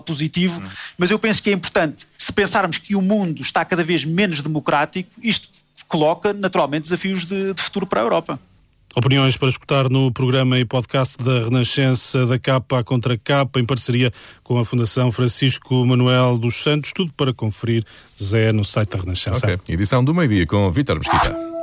positivo, mas eu penso que é importante, se pensarmos que o mundo está cada vez menos democrático, isto coloca naturalmente desafios de futuro para a Europa. Opiniões para escutar no programa e podcast da Renascença, da Capa à Contra Capa, em parceria com a Fundação Francisco Manuel dos Santos, tudo para conferir, Zé, no site da Renascença. Ok, edição do meio-dia com Vítor Mesquita.